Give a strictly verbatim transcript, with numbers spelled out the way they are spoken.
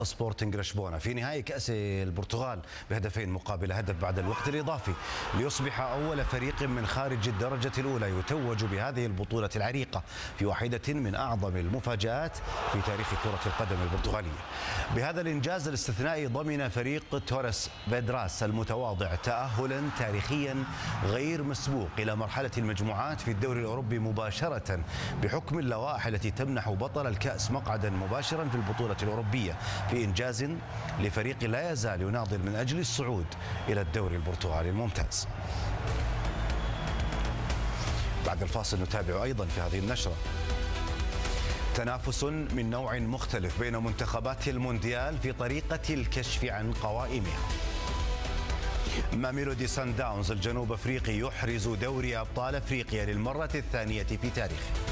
سبورتنج لشبونة في نهائي كأس البرتغال بهدفين مقابل هدف بعد الوقت الإضافي، ليصبح أول فريق من خارج الدرجة الأولى يتوج بهذه البطولة العريقة في واحدة من أعظم المفاجآت في تاريخ كرة القدم البرتغالية. بهذا الإنجاز الاستثنائي ضمن فريق توريس بيدراس المتواضع تأهلا تاريخيا غير مسبوق إلى مرحلة المجموعات في الدوري الأوروبي مباشرة، بحكم اللوائح التي تمنح بطل الكأس مقعدا مباشرا في البطولة الأوروبية، في إنجاز لفريق لا يزال يناضل من أجل الصعود إلى الدوري البرتغالي الممتاز. بعد الفاصل نتابع أيضا في هذه النشرة تنافس من نوع مختلف بين منتخبات المونديال في طريقة الكشف عن قوائمها. ماميلودي سان داونز الجنوب أفريقي يحرز دوري أبطال أفريقيا للمرة الثانية في تاريخه.